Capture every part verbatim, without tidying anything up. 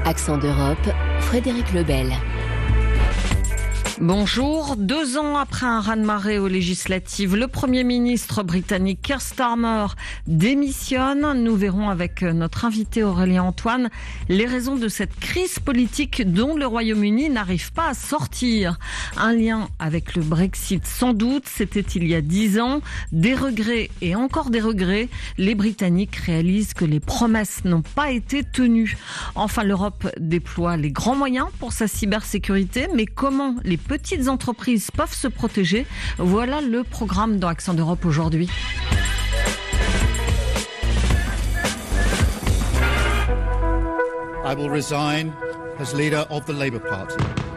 Accent d'Europe, Frédéric Lebel. Bonjour. Deux ans après un raz-de-marée aux législatives, le Premier ministre britannique Keir Starmer démissionne. Nous verrons avec notre invité Aurélien Antoine les raisons de cette crise politique dont le Royaume-Uni n'arrive pas à sortir. Un lien avec le Brexit sans doute, c'était il y a dix ans. Des regrets et encore des regrets. Les Britanniques réalisent que les promesses n'ont pas été tenues. Enfin, l'Europe déploie les grands moyens pour sa cybersécurité, mais comment les petites entreprises peuvent se protéger? Voilà le programme dans Accent d'Europe aujourd'hui. I will resign as leader of the Labour Party.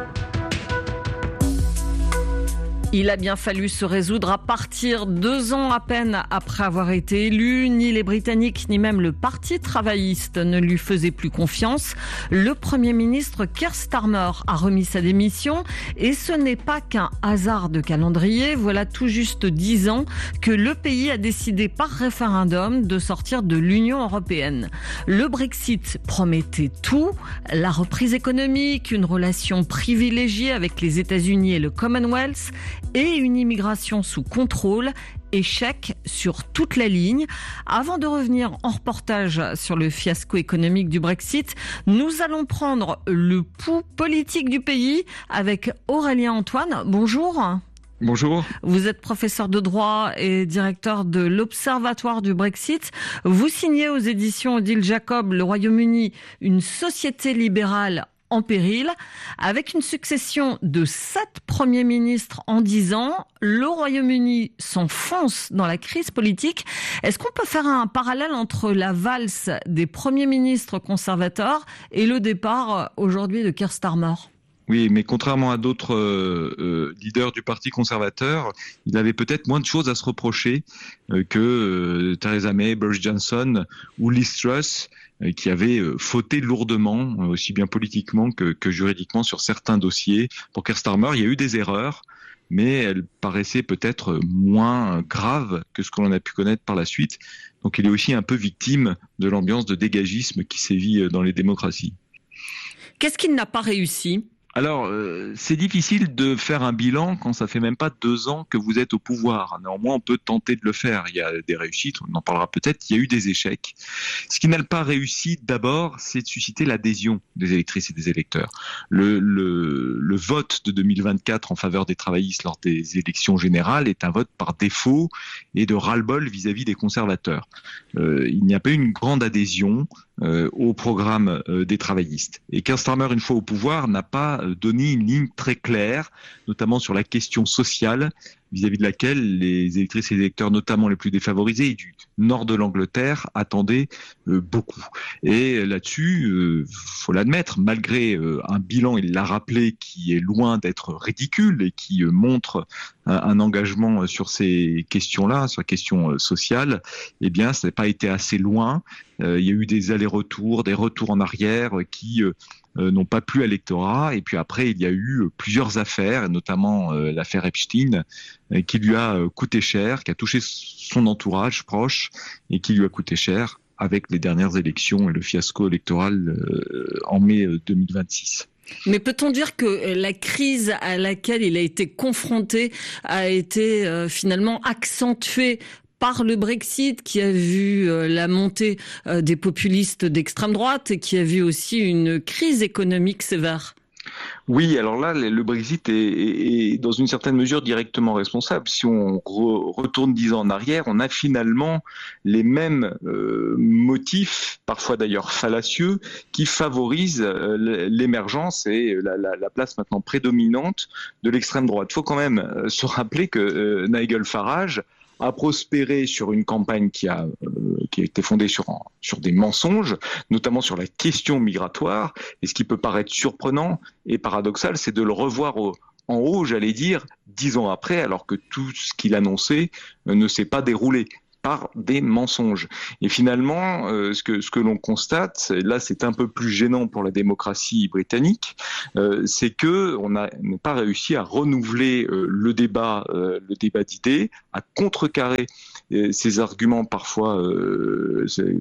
Il a bien fallu se résoudre à partir deux ans à peine après avoir été élu. Ni les Britanniques, ni même le Parti travailliste ne lui faisaient plus confiance. Le Premier ministre Keir Starmer a remis sa démission et ce n'est pas qu'un hasard de calendrier. Voilà tout juste dix ans que le pays a décidé par référendum de sortir de l'Union européenne. Le Brexit promettait tout, la reprise économique, une relation privilégiée avec les États-Unis et le Commonwealth, et une immigration sous contrôle. Échec sur toute la ligne. Avant de revenir en reportage sur le fiasco économique du Brexit, nous allons prendre le pouls politique du pays avec Aurélien Antoine. Bonjour. Bonjour. Vous êtes professeur de droit et directeur de l'Observatoire du Brexit. Vous signez aux éditions Odile Jacob, le Royaume-Uni, une société libérale en péril. Avec une succession de sept premiers ministres en dix ans, le Royaume-Uni s'enfonce dans la crise politique. Est-ce qu'on peut faire un parallèle entre la valse des premiers ministres conservateurs et le départ aujourd'hui de Keir Starmer ? Oui, mais contrairement à d'autres euh, leaders du Parti conservateur, il avait peut-être moins de choses à se reprocher euh, que euh, Theresa May, Boris Johnson ou Liz Truss, euh, qui avaient euh, fauté lourdement, euh, aussi bien politiquement que, que juridiquement, sur certains dossiers. Pour Keir Starmer, il y a eu des erreurs, mais elles paraissaient peut-être moins graves que ce que l'on a pu connaître par la suite. Donc il est aussi un peu victime de l'ambiance de dégagisme qui sévit dans les démocraties. Qu'est-ce qu'il n'a pas réussi ? Alors, euh, c'est difficile de faire un bilan quand ça fait même pas deux ans que vous êtes au pouvoir. Néanmoins, on peut tenter de le faire. Il y a des réussites, on en parlera peut-être. Il y a eu des échecs. Ce qui n'a pas réussi, d'abord, c'est de susciter l'adhésion des électrices et des électeurs. Le, le, le vote de deux mille vingt-quatre en faveur des travaillistes lors des élections générales est un vote par défaut et de ras-le-bol vis-à-vis des conservateurs. Euh, il n'y a pas eu une grande adhésion euh, au programme euh, des travaillistes. Et Keir Starmer, une fois au pouvoir, n'a pas donné une ligne très claire, notamment sur la question sociale, vis-à-vis de laquelle les électrices et les électeurs, notamment les plus défavorisés et du nord de l'Angleterre, attendaient euh, beaucoup. Et là-dessus, euh, faut l'admettre, malgré euh, un bilan, il l'a rappelé, qui est loin d'être ridicule et qui euh, montre un, un engagement sur ces questions-là, sur la question euh, sociale, eh bien, ça n'a pas été assez loin. Euh, il y a eu des allers-retours, des retours en arrière euh, qui euh, Euh, n'ont pas plu à l'électorat. Et puis après, il y a eu plusieurs affaires, notamment euh, l'affaire Epstein, euh, qui lui a euh, coûté cher, qui a touché son entourage proche et qui lui a coûté cher avec les dernières élections et le fiasco électoral euh, en mai euh, deux mille vingt-six. Mais peut-on dire que la crise à laquelle il a été confronté a été euh, finalement accentuée par le Brexit, qui a vu euh, la montée euh, des populistes d'extrême droite et qui a vu aussi une crise économique sévère? Oui, alors là, le Brexit est, est, est dans une certaine mesure directement responsable. Si on re, retourne dix ans en arrière, on a finalement les mêmes euh, motifs, parfois d'ailleurs fallacieux, qui favorisent euh, l'émergence et la, la, la place maintenant prédominante de l'extrême droite. Il faut quand même euh, se rappeler que euh, Nigel Farage a prospéré sur une campagne qui a, euh, qui a été fondée sur, sur des mensonges, notamment sur la question migratoire. Et ce qui peut paraître surprenant et paradoxal, c'est de le revoir au, en haut, j'allais dire, dix ans après, alors que tout ce qu'il annonçait euh, ne s'est pas déroulé par des mensonges. Et finalement, euh, ce que ce que l'on constate, là c'est un peu plus gênant pour la démocratie britannique, euh, c'est que on n'a pas réussi à renouveler euh, le débat, euh, le débat d'idées, à contrecarrer euh, ces arguments parfois euh,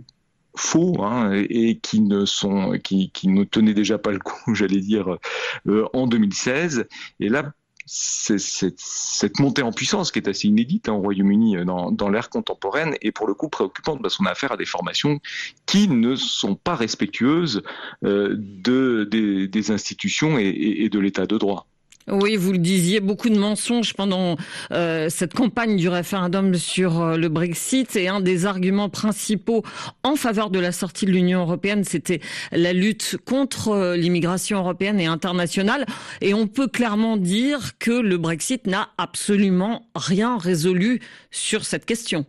faux hein, et qui ne sont, qui, qui ne tenaient déjà pas le coup, j'allais dire, euh, en deux mille seize. Et là, c'est, c'est, cette montée en puissance qui est assez inédite hein, au Royaume-Uni dans, dans l'ère contemporaine est pour le coup préoccupante parce qu'on a affaire à des formations qui ne sont pas respectueuses euh, de, des, des institutions et, et, et de l'état de droit. Oui, vous le disiez, beaucoup de mensonges pendant euh, cette campagne du référendum sur euh, le Brexit. Et un des arguments principaux en faveur de la sortie de l'Union européenne, c'était la lutte contre euh, l'immigration européenne et internationale. Et on peut clairement dire que le Brexit n'a absolument rien résolu sur cette question.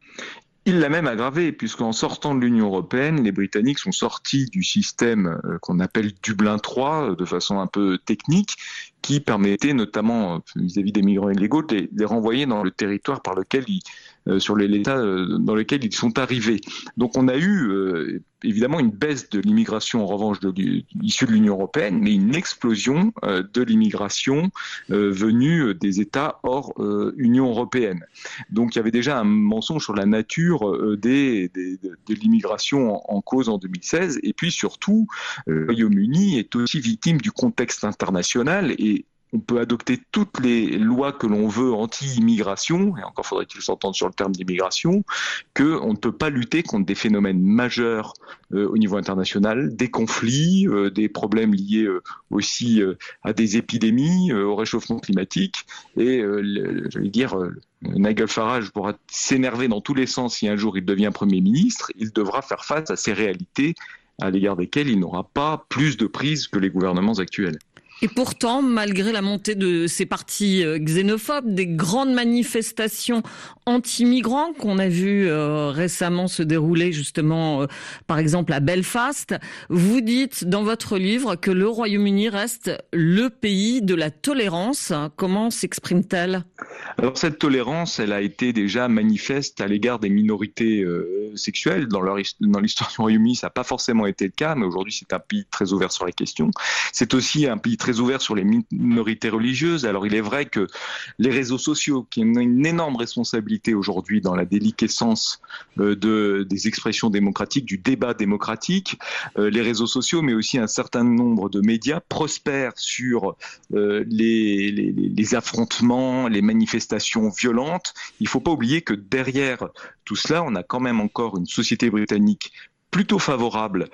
Il l'a même aggravé, puisqu'en sortant de l'Union européenne, les Britanniques sont sortis du système qu'on appelle Dublin trois, de façon un peu technique, qui permettait notamment, vis-à-vis des migrants illégaux, de les, de les renvoyer dans le territoire par lequel ils, euh, sur l'État euh, dans lequel ils sont arrivés. Donc on a eu euh, évidemment une baisse de l'immigration en revanche de, de, issue de l'Union européenne, mais une explosion euh, de l'immigration euh, venue des États hors euh, Union européenne. Donc il y avait déjà un mensonge sur la nature euh, des, des, de, de l'immigration en, en cause en deux mille seize, et puis surtout, euh, le Royaume-Uni est aussi victime du contexte international et on peut adopter toutes les lois que l'on veut anti-immigration, et encore faudrait-il s'entendre sur le terme d'immigration, qu'on ne peut pas lutter contre des phénomènes majeurs euh, au niveau international, des conflits, euh, des problèmes liés euh, aussi euh, à des épidémies, euh, au réchauffement climatique, et euh, le, j'allais dire... Euh, Nigel Farage pourra s'énerver dans tous les sens si un jour il devient Premier ministre, il devra faire face à ces réalités à l'égard desquelles il n'aura pas plus de prise que les gouvernements actuels. Et pourtant, malgré la montée de ces partis xénophobes, des grandes manifestations anti-migrants qu'on a vu euh, récemment se dérouler justement, euh, par exemple à Belfast, vous dites dans votre livre que le Royaume-Uni reste le pays de la tolérance. Comment s'exprime-t-elle ? Alors cette tolérance, elle a été déjà manifeste à l'égard des minorités euh, sexuelles. Dans, leur, dans l'histoire du Royaume-Uni, ça n'a pas forcément été le cas, mais aujourd'hui c'est un pays très ouvert sur la question. C'est aussi un pays très ouvert sur les minorités religieuses. Alors il est vrai que les réseaux sociaux, qui ont une énorme responsabilité aujourd'hui dans la déliquescence euh, de, des expressions démocratiques, du débat démocratique, euh, les réseaux sociaux, mais aussi un certain nombre de médias prospèrent sur euh, les, les, les affrontements, les manifestations violentes. Il ne faut pas oublier que derrière tout cela, on a quand même encore une société britannique plutôt favorable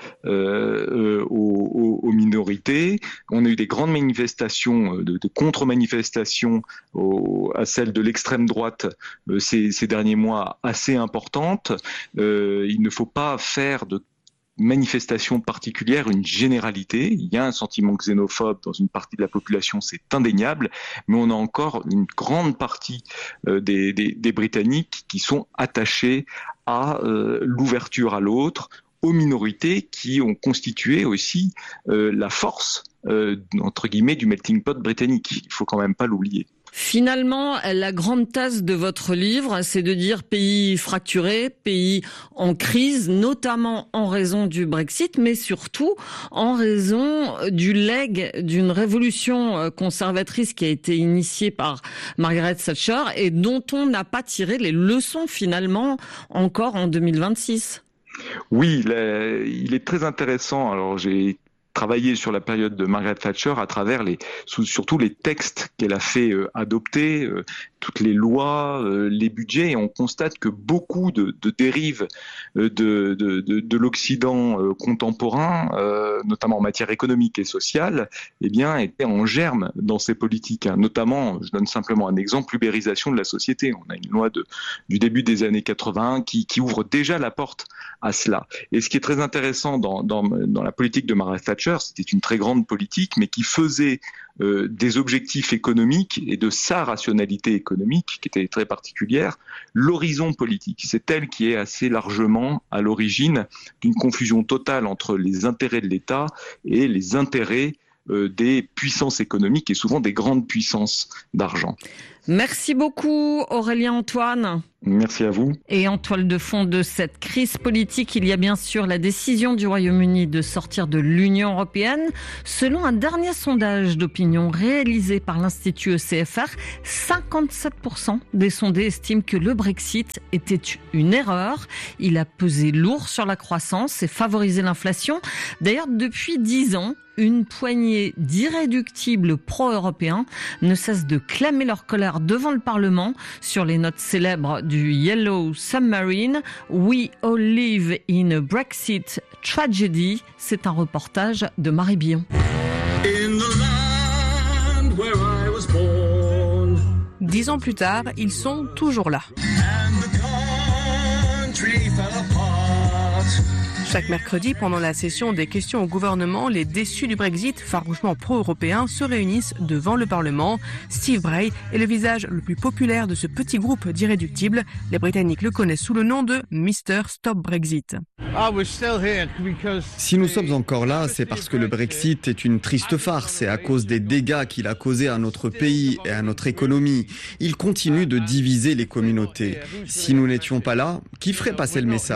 euh, aux, aux, aux minorités. On a eu des grandes manifestations, de, de contre-manifestations au, à celles de l'extrême droite euh, ces, ces derniers mois assez importantes. Euh, il ne faut pas faire de manifestation particulière, une généralité. Il y a un sentiment xénophobe dans une partie de la population, c'est indéniable, mais on a encore une grande partie euh, des, des, des Britanniques qui sont attachés à euh, l'ouverture à l'autre, aux minorités qui ont constitué aussi euh, la force, euh, entre guillemets, du melting pot britannique. Il faut quand même pas l'oublier. Finalement, la grande thèse de votre livre, c'est de dire pays fracturé, pays en crise, notamment en raison du Brexit, mais surtout en raison du legs d'une révolution conservatrice qui a été initiée par Margaret Thatcher et dont on n'a pas tiré les leçons finalement encore en deux mille vingt-six. Oui, là, il est très intéressant. Alors j'ai travaillé sur la période de Margaret Thatcher à travers les, surtout les textes qu'elle a fait euh, adopter, euh, toutes les lois, euh, les budgets, et on constate que beaucoup de, de dérives euh, de, de, de, de l'Occident euh, contemporain, euh, notamment en matière économique et sociale, eh bien, étaient en germe dans ces politiques. Hein. Notamment, je donne simplement un exemple, l'ubérisation de la société. On a une loi de, du début des années quatre-vingt qui, qui ouvre déjà la porte à cela. Et ce qui est très intéressant dans, dans, dans la politique de Margaret Thatcher, c'était une très grande politique, mais qui faisait euh, des objectifs économiques et de sa rationalité économique, qui était très particulière, l'horizon politique. C'est elle qui est assez largement à l'origine d'une confusion totale entre les intérêts de l'État et les intérêts euh, des puissances économiques et souvent des grandes puissances d'argent. Merci beaucoup Aurélien Antoine. Merci à vous. Et en toile de fond de cette crise politique, il y a bien sûr la décision du Royaume-Uni de sortir de l'Union européenne. Selon un dernier sondage d'opinion réalisé par l'Institut E C F R, cinquante-sept pour cent des sondés estiment que le Brexit était une erreur. Il a pesé lourd sur la croissance et favorisé l'inflation. D'ailleurs, depuis dix ans, une poignée d'irréductibles pro-européens ne cesse de clamer leur colère devant le Parlement sur les notes célèbres du Yellow Submarine. We all live in a Brexit tragedy. C'est un reportage de Marie Billon. Dix ans plus tard, ils sont toujours là. Chaque mercredi, pendant la session des questions au gouvernement, les déçus du Brexit, farouchement pro-européens, se réunissent devant le Parlement. Steve Bray est le visage le plus populaire de ce petit groupe d'irréductibles. Les Britanniques le connaissent sous le nom de mister Stop Brexit. Si nous sommes encore là, c'est parce que le Brexit est une triste farce et à cause des dégâts qu'il a causés à notre pays et à notre économie. Il continue de diviser les communautés. Si nous n'étions pas là, qui ferait passer le message ?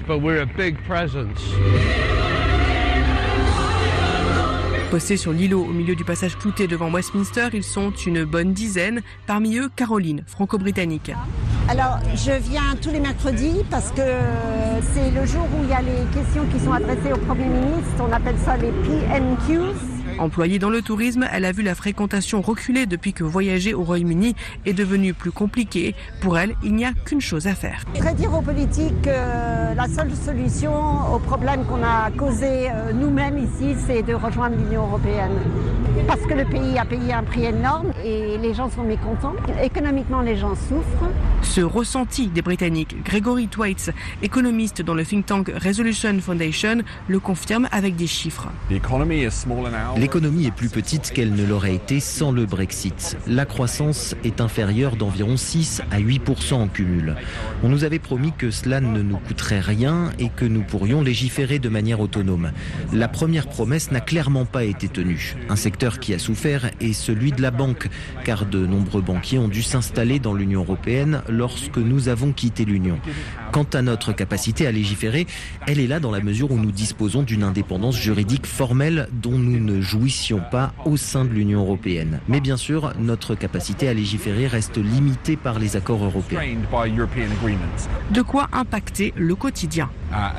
Postés sur l'îlot au milieu du passage clouté devant Westminster, ils sont une bonne dizaine. Parmi eux, Caroline, franco-britannique. Alors, je viens tous les mercredis parce que c'est le jour où il y a les questions qui sont adressées au Premier ministre. On appelle ça les P N Qs. Employée dans le tourisme, elle a vu la fréquentation reculer depuis que voyager au Royaume-Uni est devenu plus compliqué. Pour elle, il n'y a qu'une chose à faire. Je voudrais dire aux politiques que la seule solution au problème qu'on a causé nous-mêmes ici, c'est de rejoindre l'Union européenne. Parce que le pays a payé un prix énorme et les gens sont mécontents. Économiquement, les gens souffrent. Ce ressenti des Britanniques, Gregory Thwaites, économiste dans le think tank Resolution Foundation, le confirme avec des chiffres. L'économie est plus petite qu'elle ne l'aurait été sans le Brexit. La croissance est inférieure d'environ six à huit pour cent en cumul. On nous avait promis que cela ne nous coûterait rien et que nous pourrions légiférer de manière autonome. La première promesse n'a clairement pas été tenue. Un secteur qui a souffert est celui de la banque, car de nombreux banquiers ont dû s'installer dans l'Union européenne lorsque nous avons quitté l'Union. Quant à notre capacité à légiférer, elle est là dans la mesure où nous disposons d'une indépendance juridique formelle dont nous ne jouissions pas au sein de l'Union européenne. Mais bien sûr, notre capacité à légiférer reste limitée par les accords européens. De quoi impacter le quotidien.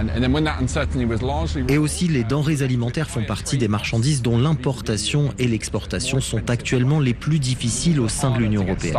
Et aussi, les denrées alimentaires font partie des marchandises dont l'importation et l'exportation sont actuellement les plus difficiles au sein de l'Union européenne.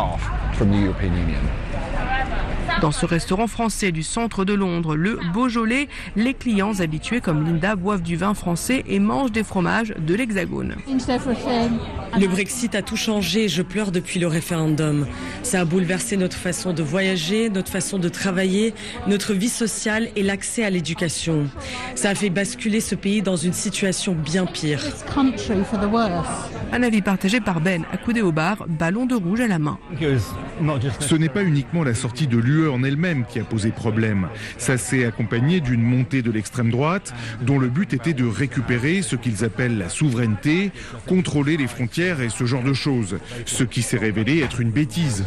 Dans ce restaurant français du centre de Londres, le Beaujolais, les clients habitués comme Linda boivent du vin français et mangent des fromages de l'Hexagone. Le Brexit a tout changé, je pleure depuis le référendum. Ça a bouleversé notre façon de voyager, notre façon de travailler, notre vie sociale et l'accès à l'éducation. Ça a fait basculer ce pays dans une situation bien pire. Un avis partagé par Ben, accoudé au bar, ballon de rouge à la main. Ce n'est pas uniquement la sortie de l'U E en elle-même qui a posé problème. Ça s'est accompagné d'une montée de l'extrême droite dont le but était de récupérer ce qu'ils appellent la souveraineté, contrôler les frontières et ce genre de choses. Ce qui s'est révélé être une bêtise.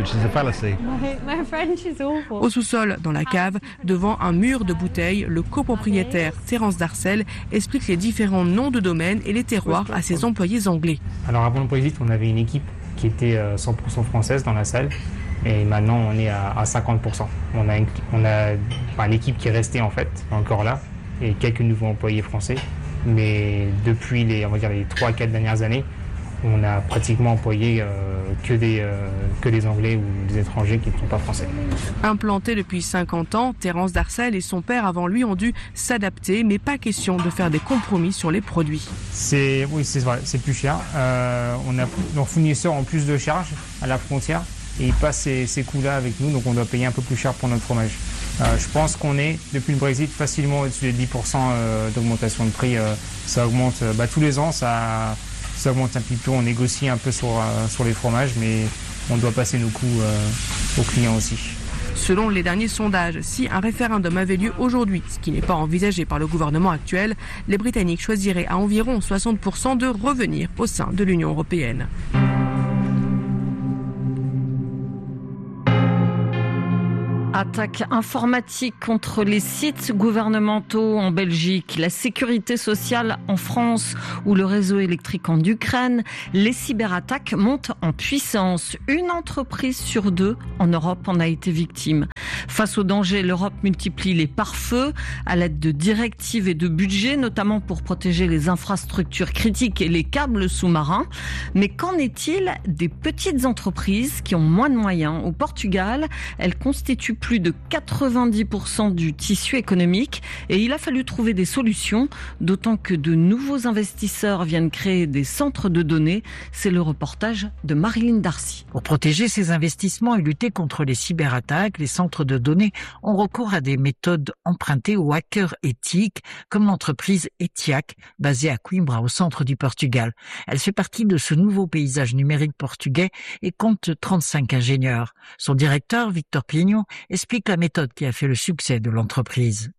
Au sous-sol, dans la cave, devant un mur de bouteilles, le copropriétaire Terence Darcel explique les différents noms de domaines et les terroirs à ses employés anglais. Alors avant le Brexit, on avait une équipe qui était cent pour cent française dans la salle. Et maintenant, on est à, à cinquante pour cent. On a, une, on a enfin, une équipe qui est restée en fait, encore là, et quelques nouveaux employés français. Mais depuis les, on va dire, les trois à quatre dernières années, on a pratiquement employé euh, que, des, euh, que des Anglais ou des étrangers qui ne sont pas français. Implanté depuis cinquante ans, Terence Darcel et son père avant lui ont dû s'adapter, mais pas question de faire des compromis sur les produits. C'est, oui, c'est vrai, c'est plus cher. Euh, on a nos fournisseurs ont plus de charges à la frontière. Et ils passent ces, ces coûts-là avec nous, donc on doit payer un peu plus cher pour notre fromage. Euh, je pense qu'on est, depuis le Brexit, facilement au-dessus des dix pour cent euh, d'augmentation de prix. Euh, ça augmente euh, bah, tous les ans, ça, ça augmente un petit peu. On négocie un peu sur, euh, sur les fromages, mais on doit passer nos coûts euh, aux clients aussi. Selon les derniers sondages, si un référendum avait lieu aujourd'hui, ce qui n'est pas envisagé par le gouvernement actuel, les Britanniques choisiraient à environ soixante pour cent de revenir au sein de l'Union européenne. Attaque informatique contre les sites gouvernementaux en Belgique, la sécurité sociale en France ou le réseau électrique en Ukraine, les cyberattaques montent en puissance. Une entreprise sur deux en Europe en a été victime. Face au danger, l'Europe multiplie les pare-feux à l'aide de directives et de budgets, notamment pour protéger les infrastructures critiques et les câbles sous-marins. Mais qu'en est-il des petites entreprises qui ont moins de moyens? Au Portugal, elles constituent plus de quatre-vingt-dix pour cent du tissu économique et il a fallu trouver des solutions, d'autant que de nouveaux investisseurs viennent créer des centres de données. C'est le reportage de Marilyn Darcy. Pour protéger ces investissements et lutter contre les cyberattaques, les centres de données ont recours à des méthodes empruntées aux hackers éthiques, comme l'entreprise Etiac, basée à Coimbra, au centre du Portugal. Elle fait partie de ce nouveau paysage numérique portugais et compte trente-cinq ingénieurs. Son directeur, Victor Pinho, explique la méthode qui a fait le succès de l'entreprise.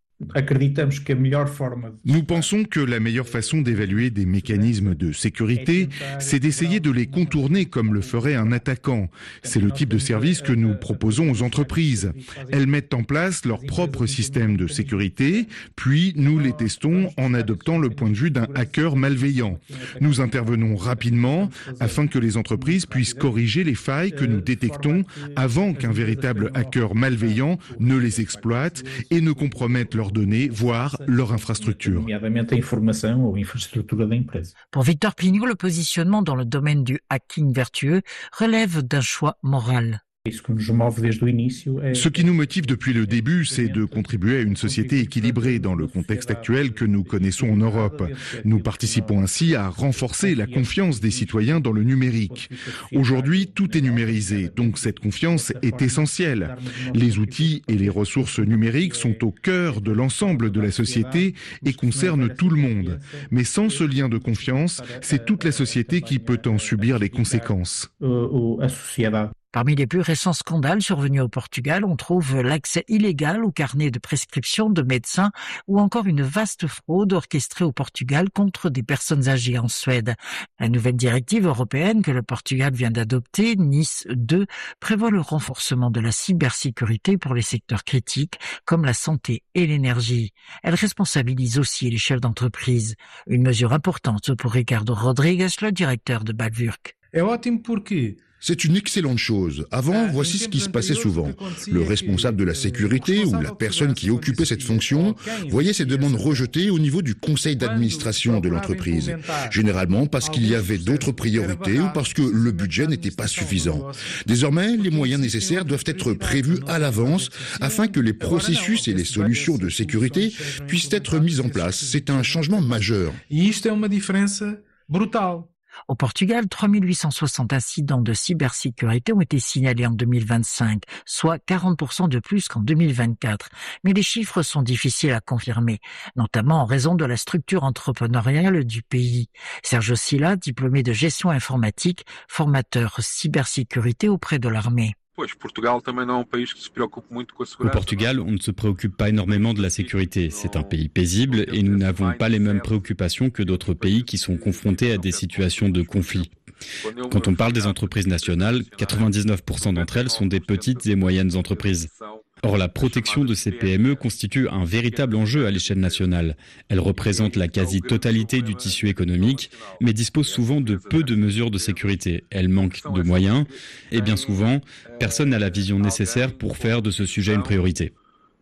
Nous pensons que la meilleure façon d'évaluer des mécanismes de sécurité, c'est d'essayer de les contourner comme le ferait un attaquant. C'est le type de service que nous proposons aux entreprises. Elles mettent en place leur propre système de sécurité, puis nous les testons en adoptant le point de vue d'un hacker malveillant. Nous intervenons rapidement afin que les entreprises puissent corriger les failles que nous détectons avant qu'un véritable hacker malveillant ne les exploite et ne compromette leur données, voire leur infrastructure. Pour Victor Pinho, le positionnement dans le domaine du hacking vertueux relève d'un choix moral. Ce qui nous motive depuis le début, c'est de contribuer à une société équilibrée dans le contexte actuel que nous connaissons en Europe. Nous participons ainsi à renforcer la confiance des citoyens dans le numérique. Aujourd'hui, tout est numérisé, donc cette confiance est essentielle. Les outils et les ressources numériques sont au cœur de l'ensemble de la société et concernent tout le monde. Mais sans ce lien de confiance, c'est toute la société qui peut en subir les conséquences. Parmi les plus récents scandales survenus au Portugal, on trouve l'accès illégal au carnet de prescription de médecins ou encore une vaste fraude orchestrée au Portugal contre des personnes âgées en Suède. La nouvelle directive européenne que le Portugal vient d'adopter, Nice deux, prévoit le renforcement de la cybersécurité pour les secteurs critiques comme la santé et l'énergie. Elle responsabilise aussi les chefs d'entreprise. Une mesure importante pour Ricardo Rodrigues, le directeur de Balvurc. C'est une excellente chose. Avant, voici ce qui se passait souvent. Le responsable de la sécurité ou la personne qui occupait cette fonction voyait ses demandes rejetées au niveau du conseil d'administration de l'entreprise. Généralement parce qu'il y avait d'autres priorités ou parce que le budget n'était pas suffisant. Désormais, les moyens nécessaires doivent être prévus à l'avance afin que les processus et les solutions de sécurité puissent être mis en place. C'est un changement majeur. Au Portugal, trois mille huit cent soixante incidents de cybersécurité ont été signalés en deux mille vingt-cinq, soit quarante pour cent de plus qu'en deux mille vingt-quatre. Mais les chiffres sont difficiles à confirmer, notamment en raison de la structure entrepreneuriale du pays. Sergio Silla, diplômé de gestion informatique, formateur cybersécurité auprès de l'armée. Au Portugal, on ne se préoccupe pas énormément de la sécurité. C'est un pays paisible et nous n'avons pas les mêmes préoccupations que d'autres pays qui sont confrontés à des situations de conflit. Quand on parle des entreprises nationales, quatre-vingt-dix-neuf pour cent d'entre elles sont des petites et moyennes entreprises. Or, la protection de ces P M E constitue un véritable enjeu à l'échelle nationale. Elles représentent la quasi-totalité du tissu économique, mais disposent souvent de peu de mesures de sécurité. Elles manquent de moyens et bien souvent, personne n'a la vision nécessaire pour faire de ce sujet une priorité.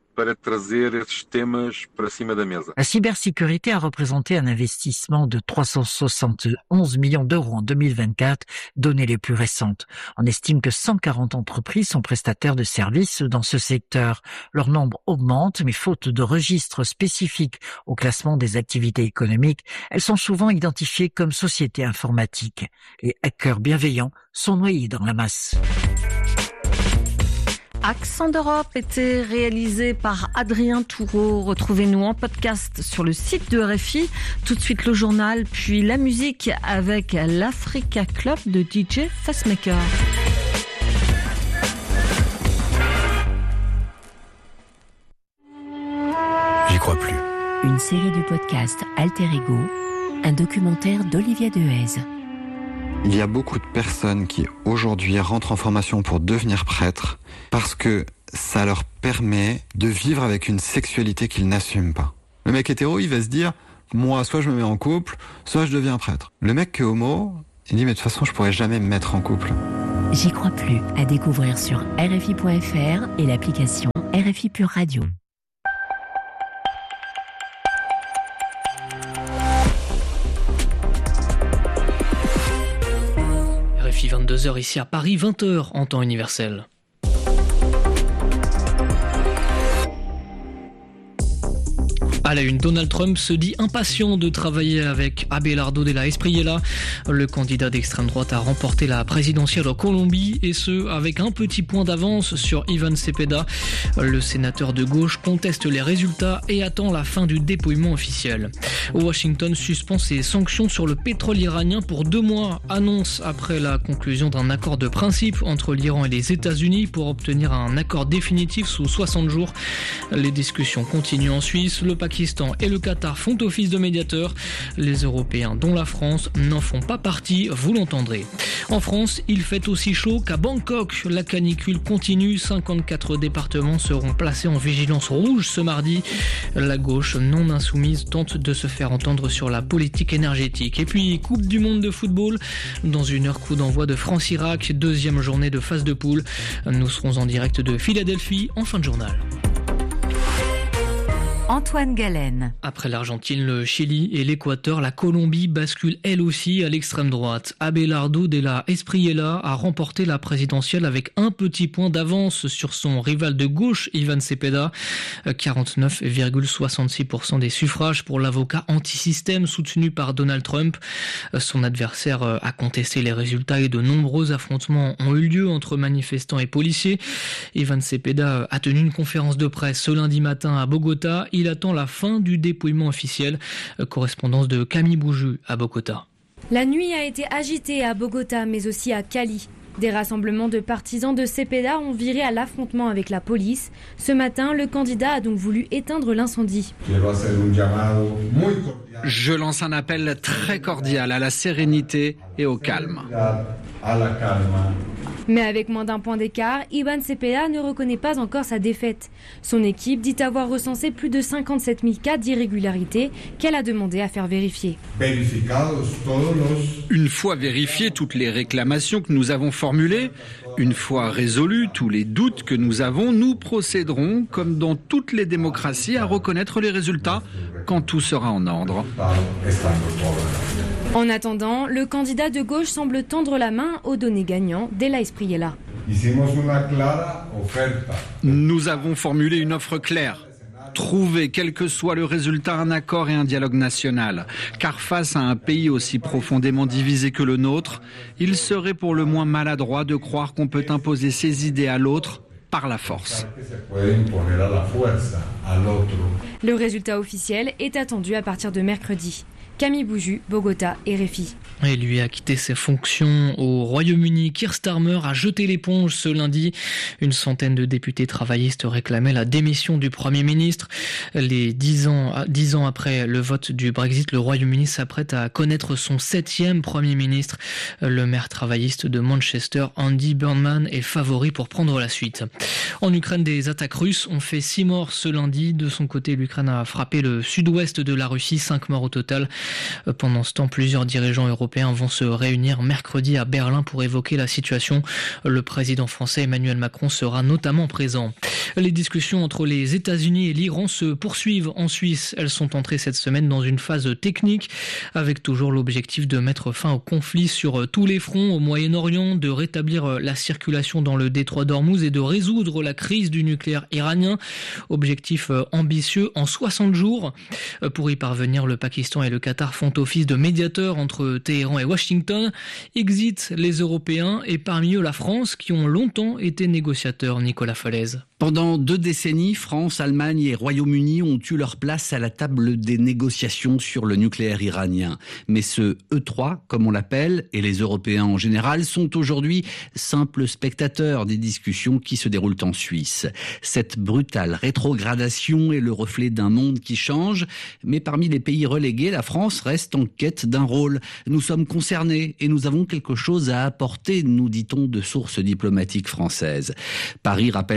La cybersécurité a représenté un investissement de trois cent soixante et onze millions d'euros en deux mille vingt-quatre, données les plus récentes. On estime que cent quarante entreprises sont prestataires de services dans ce secteur. Leur nombre augmente, mais faute de registres spécifiques au classement des activités économiques, elles sont souvent identifiées comme sociétés informatiques. Les hackers bienveillants sont noyés dans la masse. Accent d'Europe était réalisé par Adrien Toureau. Retrouvez-nous en podcast sur le site de R F I. Tout de suite le journal, puis la musique avec l'Africa Club de D J Facemaker. J'y crois plus. Une série du podcast Alter Ego, un documentaire d'Olivier Dehaze. Il y a beaucoup de personnes qui aujourd'hui rentrent en formation pour devenir prêtres parce que ça leur permet de vivre avec une sexualité qu'ils n'assument pas. Le mec hétéro, il va se dire, moi, soit je me mets en couple, soit je deviens prêtre. Le mec qui est homo, il dit, mais de toute façon, je pourrais jamais me mettre en couple. J'y crois plus, à découvrir sur R F I point F R et l'application R F I Pure Radio. R F I vingt-deux heures ici à Paris, vingt heures en temps universel. À la une, Donald Trump se dit impatient de travailler avec Abelardo de la Espriella. Le candidat d'extrême droite a remporté la présidentielle en Colombie et ce, avec un petit point d'avance sur Ivan Cepeda. Le sénateur de gauche conteste les résultats et attend la fin du dépouillement officiel. Washington suspend ses sanctions sur le pétrole iranien pour deux mois, annonce après la conclusion d'un accord de principe entre l'Iran et les États-Unis pour obtenir un accord définitif sous soixante jours. Les discussions continuent en Suisse. Le Pakistan et le Qatar font office de médiateurs. Les Européens, dont la France, n'en font pas partie, vous l'entendrez. En France, il fait aussi chaud qu'à Bangkok. La canicule continue. cinquante-quatre départements seront placés en vigilance rouge ce mardi. La gauche non insoumise tente de se faire entendre sur la politique énergétique. Et puis, Coupe du monde de football. Dans une heure, coup d'envoi de France-Irak. Deuxième journée de phase de poule. Nous serons en direct de Philadelphie en fin de journal. Antoine Galen. Après l'Argentine, le Chili et l'Équateur, la Colombie bascule elle aussi à l'extrême droite. Abelardo de la Espriella a remporté la présidentielle avec un petit point d'avance sur son rival de gauche, Ivan Cepeda. quarante-neuf virgule soixante-six pour cent des suffrages pour l'avocat anti-système soutenu par Donald Trump. Son adversaire a contesté les résultats et de nombreux affrontements ont eu lieu entre manifestants et policiers. Ivan Cepeda a tenu une conférence de presse ce lundi matin à Bogota. Il attend la fin du dépouillement officiel. Correspondance de Camille Bouju à Bogota. La nuit a été agitée à Bogota, mais aussi à Cali. Des rassemblements de partisans de Cepeda ont viré à l'affrontement avec la police. Ce matin, le candidat a donc voulu éteindre l'incendie. Je lance un appel très cordial à la sérénité et au calme. Mais avec moins d'un point d'écart, Ivan Cepeda ne reconnaît pas encore sa défaite. Son équipe dit avoir recensé plus de cinquante-sept mille cas d'irrégularité qu'elle a demandé à faire vérifier. Une fois vérifiées toutes les réclamations que nous avons formulées, une fois résolus tous les doutes que nous avons, nous procéderons, comme dans toutes les démocraties, à reconnaître les résultats quand tout sera en ordre. En attendant, le candidat de gauche semble tendre la main au donné gagnant, de la Espriella. Nous avons formulé une offre claire. Trouver, quel que soit le résultat, un accord et un dialogue national. Car face à un pays aussi profondément divisé que le nôtre, il serait pour le moins maladroit de croire qu'on peut imposer ses idées à l'autre par la force. Le résultat officiel est attendu à partir de mercredi. Camille Bouju, Bogota, R F I. Et lui a quitté ses fonctions au Royaume-Uni. Keir Starmer a jeté l'éponge ce lundi. Une centaine de députés travaillistes réclamaient la démission du Premier ministre. Les dix ans, dix ans après le vote du Brexit, le Royaume-Uni s'apprête à connaître son septième Premier ministre. Le maire travailliste de Manchester, Andy Burnham, est favori pour prendre la suite. En Ukraine, des attaques russes ont fait six morts ce lundi. De son côté, l'Ukraine a frappé le sud-ouest de la Russie, cinq morts au total. Pendant ce temps, plusieurs dirigeants européens vont se réunir mercredi à Berlin pour évoquer la situation. Le président français Emmanuel Macron sera notamment présent. Les discussions entre les États-Unis et l'Iran se poursuivent en Suisse. Elles sont entrées cette semaine dans une phase technique avec toujours l'objectif de mettre fin au conflit sur tous les fronts au Moyen-Orient, de rétablir la circulation dans le détroit d'Ormuz et de résoudre la crise du nucléaire iranien. Objectif ambitieux en soixante jours. Pour y parvenir, le Pakistan et le Qatar font office de médiateurs entre Téhéran et Washington. Exit les Européens et parmi eux la France qui ont longtemps été négociateurs. Nicolas Falaise. Pendant deux décennies, France, Allemagne et Royaume-Uni ont eu leur place à la table des négociations sur le nucléaire iranien. Mais ce E trois, comme on l'appelle, et les Européens en général, sont aujourd'hui simples spectateurs des discussions qui se déroulent en Suisse. Cette brutale rétrogradation est le reflet d'un monde qui change, mais parmi les pays relégués, la France reste en quête d'un rôle. Nous sommes concernés et nous avons quelque chose à apporter, nous dit-on de sources diplomatiques françaises. Paris rappelle son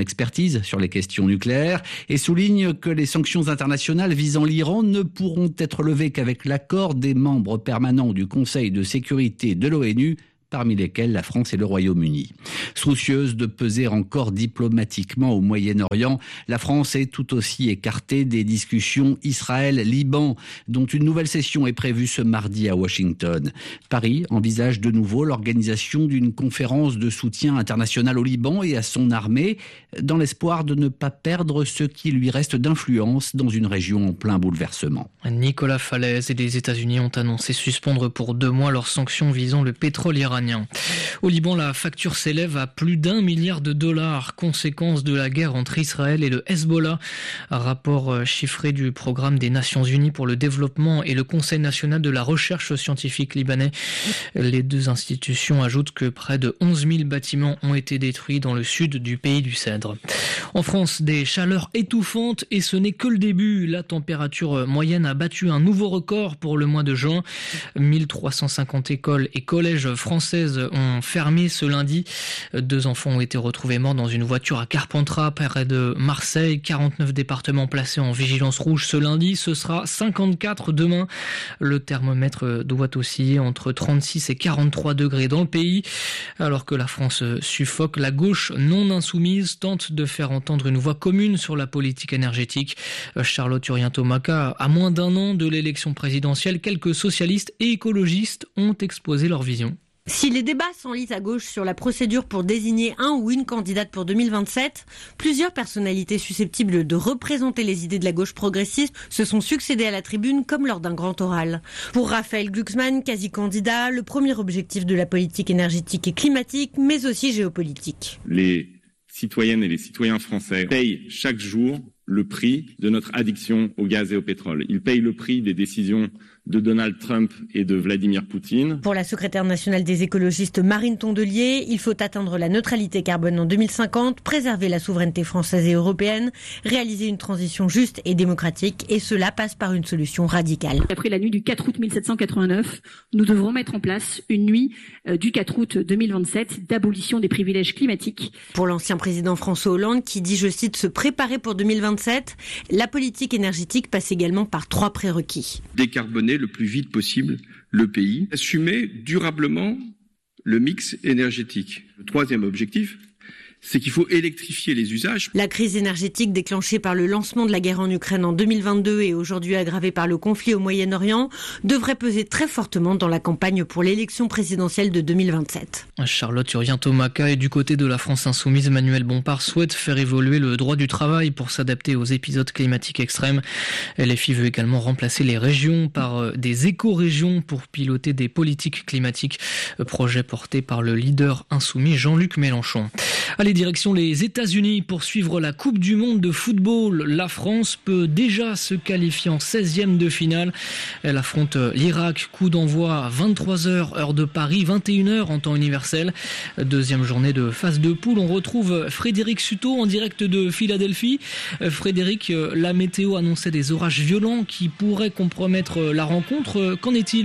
expertise sur les questions nucléaires et souligne que les sanctions internationales visant l'Iran ne pourront être levées qu'avec l'accord des membres permanents du Conseil de sécurité de l'ONU, parmi lesquels la France et le Royaume-Uni. Soucieuse de peser encore diplomatiquement au Moyen-Orient, la France est tout aussi écartée des discussions Israël-Liban, dont une nouvelle session est prévue ce mardi à Washington. Paris envisage de nouveau l'organisation d'une conférence de soutien international au Liban et à son armée, dans l'espoir de ne pas perdre ce qui lui reste d'influence dans une région en plein bouleversement. Nicolas Falaise et les États-Unis ont annoncé suspendre pour deux mois leurs sanctions visant le pétrole iranien. Au Liban, la facture s'élève à plus d'un milliard de dollars, conséquence de la guerre entre Israël et le Hezbollah. Un rapport chiffré du programme des Nations Unies pour le développement et le Conseil national de la recherche scientifique libanais. Les deux institutions ajoutent que près de onze mille bâtiments ont été détruits dans le sud du pays du Cèdre. En France, des chaleurs étouffantes et ce n'est que le début. La température moyenne a battu un nouveau record pour le mois de juin. mille trois cent cinquante écoles et collèges français ont fermé ce lundi. Deux enfants ont été retrouvés morts dans une voiture à Carpentras, près de Marseille. quarante-neuf départements placés en vigilance rouge ce lundi. Ce sera cinquante-quatre demain. Le thermomètre doit osciller entre trente-six et quarante-trois degrés dans le pays. Alors que la France suffoque, la gauche non insoumise tente de faire entendre une voix commune sur la politique énergétique. Charlotte Hurian-Tomaka, à moins d'un an de l'élection présidentielle, quelques socialistes et écologistes ont exposé leur vision. Si les débats s'enlisent à gauche sur la procédure pour désigner un ou une candidate pour deux mille vingt-sept, plusieurs personnalités susceptibles de représenter les idées de la gauche progressiste se sont succédées à la tribune comme lors d'un grand oral. Pour Raphaël Glucksmann, quasi-candidat, le premier objectif de la politique énergétique est climatique, mais aussi géopolitique. Les citoyennes et les citoyens français payent chaque jour le prix de notre addiction au gaz et au pétrole. Ils payent le prix des décisions de Donald Trump et de Vladimir Poutine. Pour la secrétaire nationale des écologistes Marine Tondelier, il faut atteindre la neutralité carbone en deux mille cinquante, préserver la souveraineté française et européenne, réaliser une transition juste et démocratique, et cela passe par une solution radicale. Après la nuit du quatre août mille sept cent quatre-vingt-neuf, nous devrons mettre en place une nuit euh, du quatre août deux mille vingt-sept d'abolition des privilèges climatiques. Pour l'ancien président François Hollande, qui dit, je cite, se préparer pour deux mille vingt-sept, la politique énergétique passe également par trois prérequis. Décarboner le plus vite possible le pays, assumer durablement le mix énergétique. Le troisième objectif, c'est qu'il faut électrifier les usages. La crise énergétique déclenchée par le lancement de la guerre en Ukraine en deux mille vingt-deux et aujourd'hui aggravée par le conflit au Moyen-Orient devrait peser très fortement dans la campagne pour l'élection présidentielle de deux mille vingt-sept. Charlotte Hurian-Tomaka et du côté de la France insoumise, Manuel Bompard souhaite faire évoluer le droit du travail pour s'adapter aux épisodes climatiques extrêmes. L F I veut également remplacer les régions par des éco-régions pour piloter des politiques climatiques. Projet porté par le leader insoumis Jean-Luc Mélenchon. Allez, direction les États-Unis pour suivre la Coupe du Monde de football. La France peut déjà se qualifier en seizième de finale. Elle affronte l'Irak. Coup d'envoi à vingt-trois heures, heure de Paris, vingt et une heures en temps universel. Deuxième journée de phase de poule. On retrouve Frédéric Suto en direct de Philadelphie. Frédéric, la météo annonçait des orages violents qui pourraient compromettre la rencontre. Qu'en est-il ?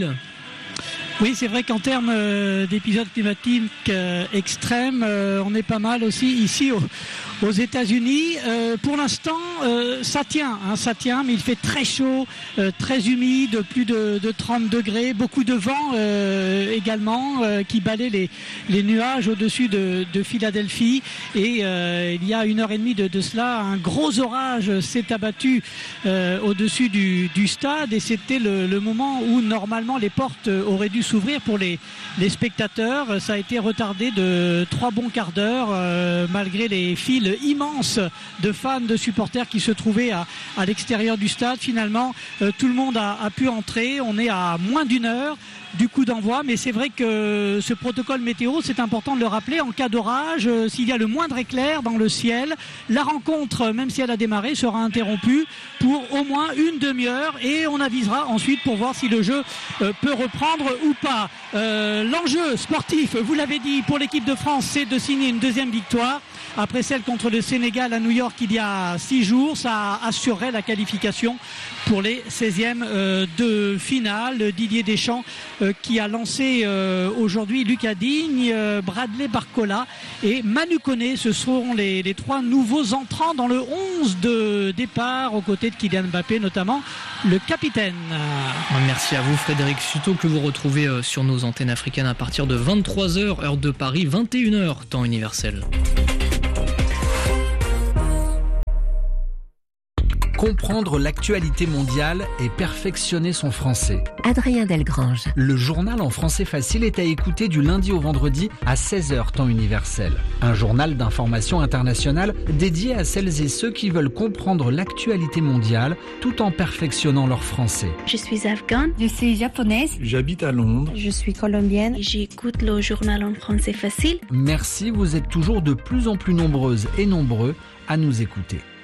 Oui, c'est vrai qu'en termes euh, d'épisodes climatiques euh, extrêmes, euh, on est pas mal aussi ici au, aux États-Unis. Euh, pour l'instant, euh, ça tient, hein, ça tient, mais il fait très chaud, euh, très humide, plus de, de trente degrés, beaucoup de vent euh, également euh, qui balaie les, les nuages au-dessus de, de Philadelphie. Et euh, il y a une heure et demie de, de cela, un gros orage s'est abattu euh, au-dessus du, du stade et c'était le, le moment où normalement les portes auraient dû s'ouvrir pour les, les spectateurs. Ça a été retardé de trois bons quarts d'heure euh, malgré les files immenses de fans, de supporters qui se trouvaient à, à l'extérieur du stade. Finalement, euh, tout le monde a, a pu entrer. On est à moins d'une heure du coup d'envoi, mais c'est vrai que ce protocole météo, c'est important de le rappeler, en cas d'orage, euh, s'il y a le moindre éclair dans le ciel, la rencontre, même si elle a démarré, sera interrompue pour au moins une demi-heure et on avisera ensuite pour voir si le jeu euh, peut reprendre ou pas. Euh, l'enjeu sportif, vous l'avez dit, pour l'équipe de France, c'est de signer une deuxième victoire après celle contre contre le Sénégal à New York il y a six jours. Ça assurerait la qualification pour les seizièmes euh, de finale. Didier Deschamps euh, qui a lancé euh, aujourd'hui Lucas Digne, euh, Bradley Barcola et Manu Koné. Ce sont les, les trois nouveaux entrants dans le onze de départ aux côtés de Kylian Mbappé, notamment le capitaine. Merci à vous Frédéric Suto, que vous retrouvez sur nos antennes africaines à partir de vingt-trois heures heure de Paris, vingt et une heures temps universel. Comprendre l'actualité mondiale et perfectionner son français. Adrien Delgrange. Le journal en français facile est à écouter du lundi au vendredi à seize heures temps universel. Un journal d'information internationale dédié à celles et ceux qui veulent comprendre l'actualité mondiale tout en perfectionnant leur français. Je suis afghane. Je suis japonaise. J'habite à Londres. Je suis colombienne. J'écoute le journal en français facile. Merci, vous êtes toujours de plus en plus nombreuses et nombreux à nous écouter.